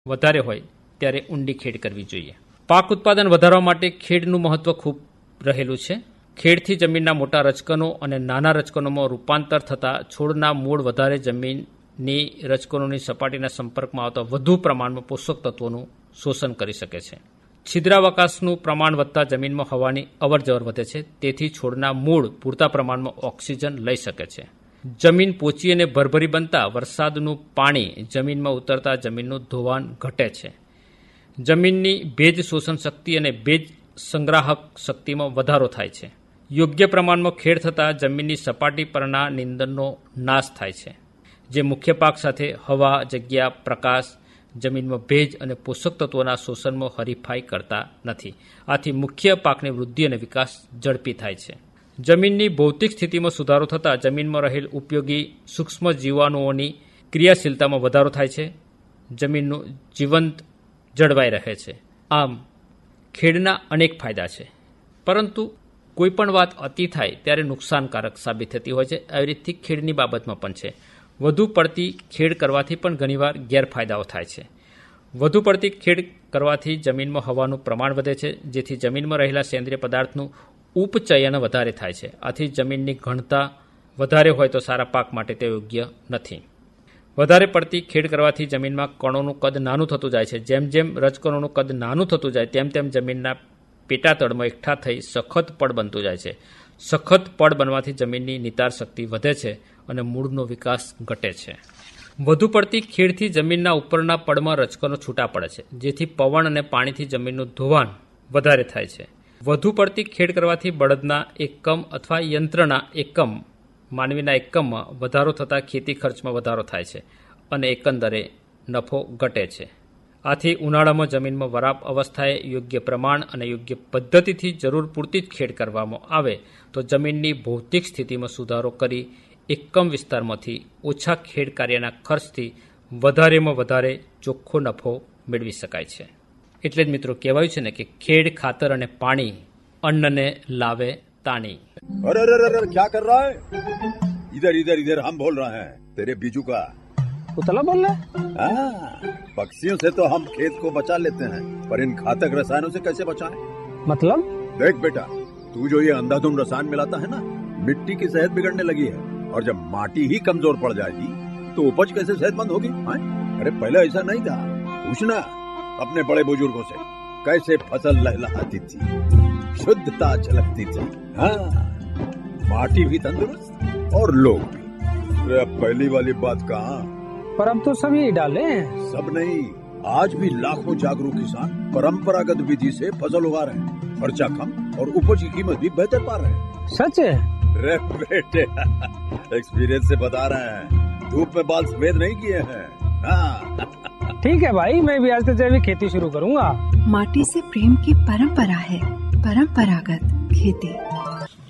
વધારે હોય ત્યારે ઊંડી ખેડ કરવી જોઈએ. પાક ઉત્પાદન વધારવા માટે ખેડનું મહત્વ ખૂબ રહેલું છે. ખેડથી જમીનના મોટા રચકણો અને નાના રચકણોમાં રૂપાંતર થતા છોડના મૂળ વધારે જમીનની રચકણોની સપાટીના સંપર્કમાં આવતા વધુ પ્રમાણમાં પોષક તત્વોનું શોષણ કરી શકે છે. છિદ્રાવકાશનું પ્રમાણ વધતા જમીનમાં હવાની અવરજવર વધે છે, તેથી છોડના મૂળ પૂરતા પ્રમાણમાં ઓક્સિજન લઈ શકે છે. જમીન પોચી અને ભરભરી બનતા વરસાદનું પાણી જમીનમાં ઉતરતા જમીનનું ધોવાણ ઘટે છે. જમીનની ભેજ શોષણ શક્તિ અને ભેજ સંગ્રાહક શક્તિમાં વધારો થાય છે. યોગ્ય પ્રમાણમાં ખેડ થતાં જમીનની સપાટી પરના નીંદણનો નાશ થાય છે, જે મુખ્ય પાક સાથે હવા, જગ્યા, પ્રકાશ, જમીનમાં ભેજ અને પોષક તત્વોના શોષણમાં હરીફાઈ કરતા નથી. આથી મુખ્ય પાકની વૃદ્ધિ અને વિકાસ ઝડપી થાય છે. જમીનની ભૌતિક સ્થિતિમાં સુધારો થતાં જમીનમાં રહેલ ઉપયોગી સૂક્ષ્મ જીવાણુઓની ક્રિયાશીલતામાં વધારો થાય છે. જમીનનું જીવંત જળવાઈ રહે છે. આમ ખેડના અનેક ફાયદા છે, પરંતુ કોઈપણ વાત અતિ થાય ત્યારે નુકસાનકારક સાબિત થતી હોય છે. આવી રીતથી ખેડની બાબતમાં પણ છે. વધુ પડતી ખેડ કરવાથી પણ ઘણીવાર ગેરફાયદાઓ થાય છે. વધુ પડતી ખેડ કરવાથી જમીનમાં હવાનું પ્રમાણ વધે છે, જેથી જમીનમાં રહેલા સેન્દ્રિય પદાર્થનું ઉપચયન વધારે થાય છે. આથી જમીનની ઘનતા વધારે હોય તો સારા પાક માટે તે યોગ્ય નથી. વધારે પડતી ખેડ કરવાથી જમીનમાં કણોનું કદ નાનું થતું જાય છે. જેમ જેમ રજકણોનું કદ નાનું થતું જાય તેમ તેમ જમીનના પેટાતળમાં એકઠા થઈ સખત પડ બનતું જાય છે. સખત પડ બનવાથી જમીનની નિતાર શક્તિ વધે છે અને મૂળનો વિકાસ ઘટે છે. વધુ પડતી ખેડથી જમીનના ઉપરના પડમાં રજકણો છૂટા પડે છે, જેથી પવન અને પાણીથી જમીનનું ધોવાણ વધારે થાય છે. વધુ પડતી ખેડ કરવાથી બળદના એકમ અથવા યંત્રના એકમ માનવીના એકમમાં વધારો થતાં ખેતી ખર્ચમાં વધારો થાય છે અને એકંદરે નફો ઘટે છે. આથી ઉનાળામાં જમીનમાં વરાપ અવસ્થાએ યોગ્ય પ્રમાણ અને યોગ્ય પદ્ધતિથી જરૂર પૂરતી જ ખેડ કરવામાં આવે તો જમીનની ભૌતિક સ્થિતિમાં સુધારો કરી એકમ વિસ્તારમાંથી ઓછા ખેડ કાર્યના ખર્ચથી વધારેમાં વધારે ચોખ્ખો નફો મેળવી શકાય છે. એટલે જ મિત્રો કહેવાયું છે ને કે ખેડ, ખાતર અને પાણી અન્નને લાવે तानी। अरे अरे अरे क्या कर रहा है? इधर इधर इधर हम बोल रहे हैं तेरे बीजू का। उतला बोल रहा है? पक्षियों से तो हम खेत को बचा लेते हैं, पर इन घातक रसायनों से कैसे बचाएं? मतलब? देख बेटा, तू जो ये अंधाधुंध रसायन मिलाता है ना, मिट्टी की सेहत बिगड़ने लगी है। और जब माटी ही कमजोर पड़ जाएगी तो उपज कैसे सेहतमंद होगी? अरे पहले ऐसा नहीं था। पूछना अपने बड़े बुजुर्गों से, कैसे फसल लहलहाती थी, शुद्धता झलकती थी। हाँ, माटी भी तंदुरुस्त और लोग भी। अरे पहली वाली बात कहाँ? पर अब तो सब यही डाले हैं। सब नहीं, आज भी लाखों जागरूक किसान परंपरागत विधि से फसल उगा रहे हैं। खर्चा कम और उपज की कीमत भी बेहतर पा रहे हैं। सच है? अरे बेटे एक्सपीरियंस से बता रहे हैं, धूप में बाल सफेद नहीं किए हैं। हाँ। ठीक है भाई, मैं भी आज से जैविक खेती शुरू करूंगा। माटी से प्रेम की परंपरा है, परंपरागत खेती।